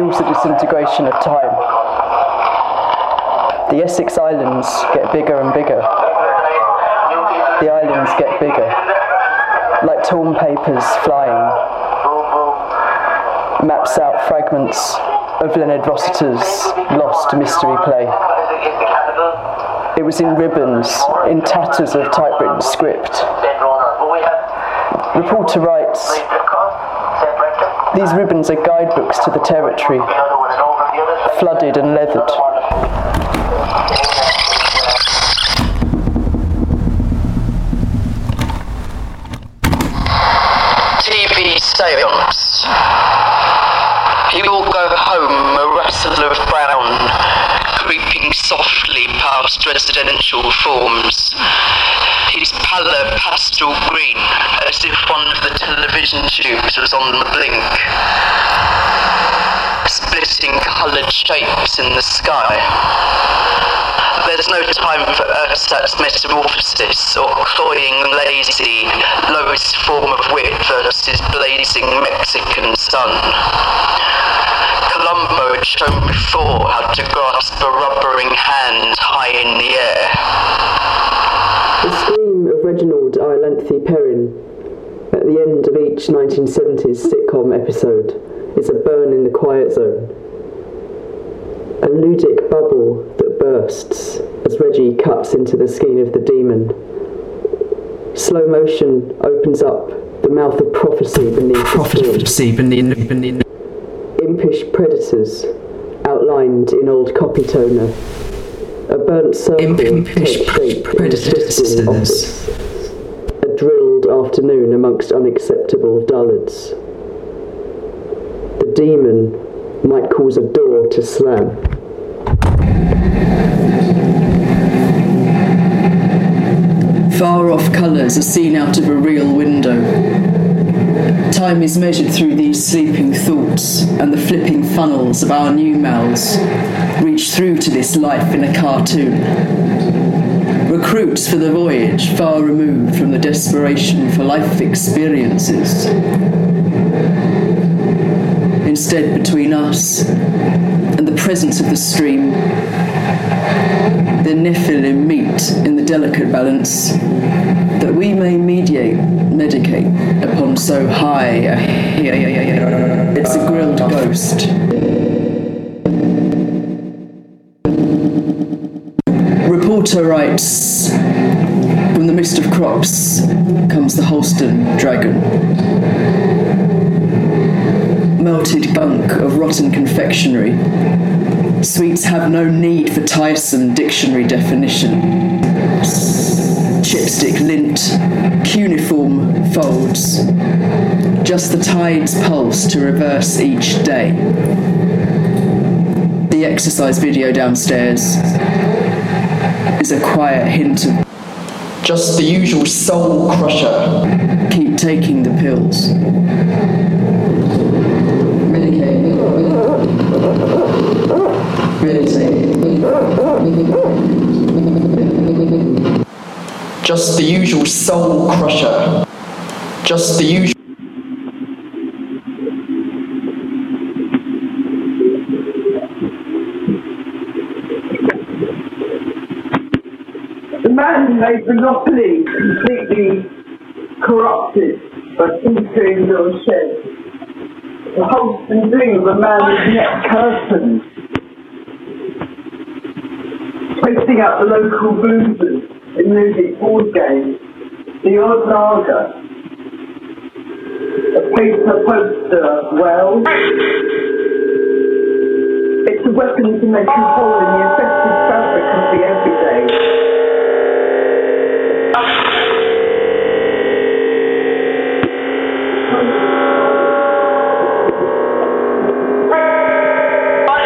fuels the disintegration of time. The Essex Islands get bigger and bigger. The islands get bigger, like torn papers flying. Maps out fragments of Leonard Rossiter's lost mystery play. It was in ribbons, in tatters of typewritten script. Reporter writes, "These ribbons are guidebooks to the territory, flooded and leathered." TV seance. He will go home, a wrestler of brown, creeping softly past residential forms. His pallor pastel green, as if one of the television tubes was on the blink. Splitting coloured shapes in the sky. There's no time for ersatz metamorphosis or cloying lazy, lowest form of wit versus blazing Mexican sun. Columbo had shown before how to grasp a rubbering hand high in the air. The scream of Reginald Iolanthe Perrin at the end of each 1970s sitcom episode is a burn in the quiet zone. A ludic bubble that bursts as Reggie cuts into the skin of the demon. Slow motion opens up the mouth of prophecy beneath the skin. Impish predators outlined in old copy toner. A burnt circle takes shape in twisting office. A drilled afternoon amongst unacceptable dullards. The demon might cause a door to slam. Far-off colours are seen out of a real window. Time is measured through these sleeping thoughts, and the flipping funnels of our new mouths reach through to this life in a cartoon. Recruits for the voyage, far removed from the desperation for life experiences. Instead, between us and the presence of the stream, the Nephilim meet in the delicate balance that we may medicate upon so high it's a grilled ghost. Reporter writes, "From the mist of crops comes the Holston dragon. Melted gunk of rotten confectionery. Sweets have no need for tiresome dictionary definition. Chipstick lint, cuneiform folds. Just the tide's pulse to reverse each day." The exercise video downstairs is a quiet hint of just the usual soul crusher. Keep taking the pills. Just the usual soul crusher. Just the usual. The man who made Monopoly completely corrupted by tinkering little sheds. The Holston dream of a man with net curtains. Twisting out the local boozers in music board games. The odd lager. A paper poster, well. It's a weapon to make a hole in the infested fabric of the everyday.